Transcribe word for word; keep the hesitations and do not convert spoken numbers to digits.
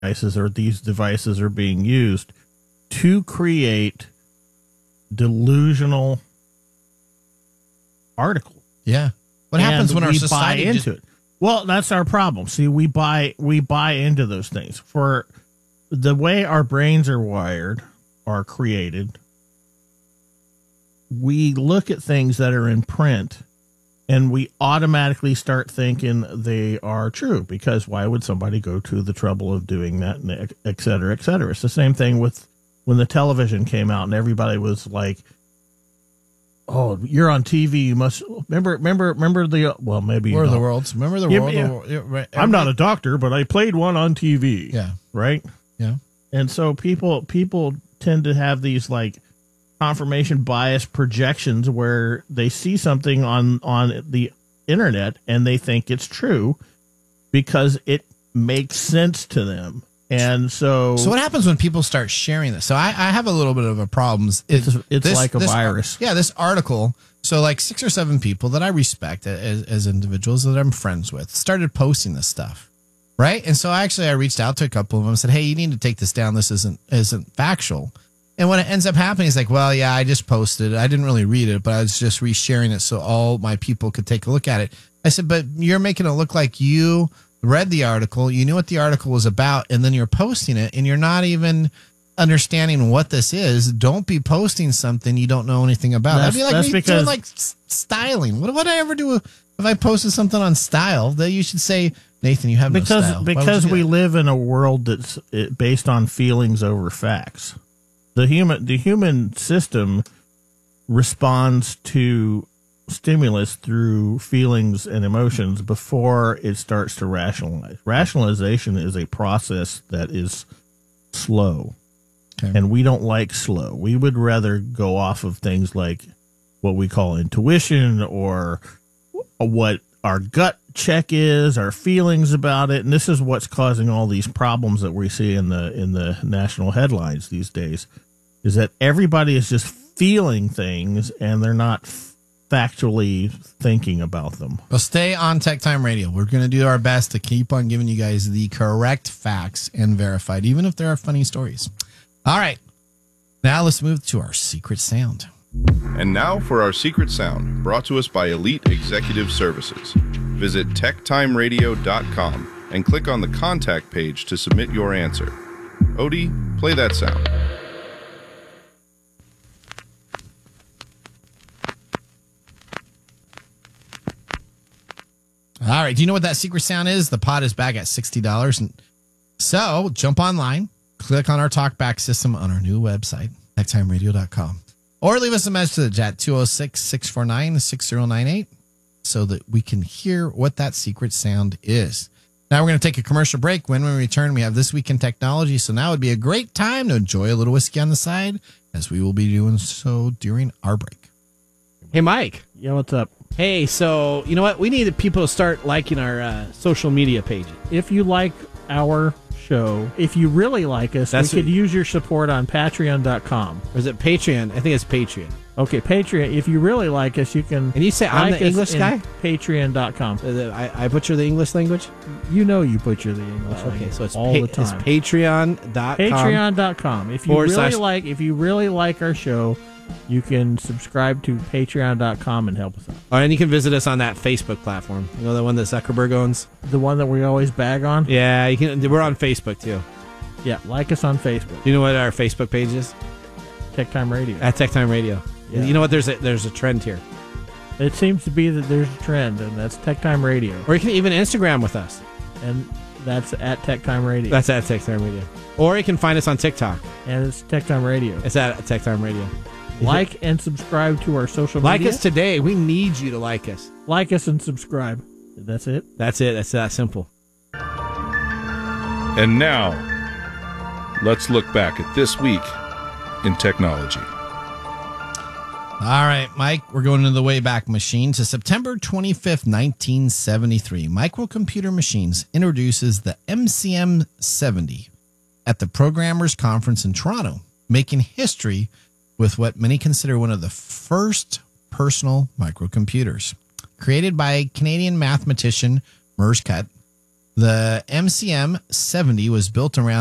devices or these devices are being used to create delusional articles. Yeah. What happens when our society buy into just... it? Well, that's our problem. See, we buy we buy into those things. For the way our brains are wired, are created, we look at things that are in print and we automatically start thinking they are true, because why would somebody go to the trouble of doing that, and et cetera, et cetera. It's the same thing with when the television came out and everybody was like, oh, you're on T V. You must remember, remember, remember the, well, maybe War of the Worlds. Remember the yeah, World yeah. of the World? I'm not a doctor, but I played one on T V. Yeah. Right. Yeah. And so people, people tend to have these like confirmation bias projections where they see something on, on the internet and they think it's true because it makes sense to them. And so, so what happens when people start sharing this? So I, I have a little bit of a problem. It's, it's this, like a this, virus. Yeah, this article. So like six or seven people that I respect as, as individuals that I'm friends with started posting this stuff, right? And so actually I reached out to a couple of them and said, hey, you need to take this down. This isn't isn't factual. And what it ends up happening is like, well, yeah, I just posted it. I didn't really read it, but I was just resharing it so all my people could take a look at it. I said, but you're making it look like you read the article, you knew what the article was about, and then you're posting it, and you're not even understanding what this is. Don't be posting something you don't know anything about. That's, That'd be like that's me because, doing like styling. What would I ever do if I posted something on style? That you should say, Nathan, you have because, no style. Because we live in a world that's based on feelings over facts. The human, the human system responds to stimulus through feelings and emotions before it starts to rationalize. Rationalization is a process that is slow, okay. And we don't like slow. We would rather go off of things like what we call intuition or what our gut check is, our feelings about it. And this is what's causing all these problems that we see in the in the national headlines these days, is that everybody is just feeling things and they're not factually thinking about them. Well, stay on Tech Time Radio. We're going to do our best to keep on giving you guys the correct facts and verified, even if there are funny stories. All right. Now let's move to our secret sound. And now for our secret sound, brought to us by Elite Executive Services. Visit tech time radio dot com and click on the contact page to submit your answer. Odie, play that sound. All right. Do you know what that secret sound is? The pod is back at sixty dollars. And so jump online, click on our talkback system on our new website, tech time radio dot com, or leave us a message at two oh six, six four nine, six oh nine eight so that we can hear what that secret sound is. Now we're going to take a commercial break. When we return, we have This Week in Technology. So now would be a great time to enjoy a little whiskey on the side, as we will be doing so during our break. Hey, Mike. Yeah, what's up? Hey, so you know what? We need people to start liking our uh, social media pages. If you like our show, if you really like us, That's we could what, use your support on patreon dot com. Or is it Patreon? I think it's Patreon. Okay, Patreon. If you really like us, you can. And you say I'm like the English guy? patreon dot com. I, I butcher the English language? You know you butcher the English uh, language. Okay, so it's all pa- the time. It's patreon dot com. patreon dot com. If you really slash- like if you really like our show, you can subscribe to patreon dot com and help us out. Oh, and you can visit us on that Facebook platform. You know, the one that Zuckerberg owns? The one that we always bag on? Yeah, you can. We're on Facebook, too. Yeah, like us on Facebook. Do you know what our Facebook page is? Tech Time Radio. At Tech Time Radio. Yeah. You know what? There's a, there's a trend here. It seems to be that there's a trend, and that's Tech Time Radio. Or you can even Instagram with us. And that's at Tech Time Radio. That's at Tech Time Radio. Or you can find us on TikTok. And it's Tech Time Radio. It's at Tech Time Radio. Like and subscribe to our social media. Like us today. We need you to like us. Like us and subscribe. That's it? That's it. That's that simple. And now, let's look back at this week in technology. All right, Mike, we're going into the Wayback Machine to September twenty-fifth, nineteen seventy-three. Microcomputer Machines introduces the M C M seventy at the Programmers Conference in Toronto, making history with what many consider one of the first personal microcomputers. Created by Canadian mathematician Merz Kutt, The M C M seventy was built around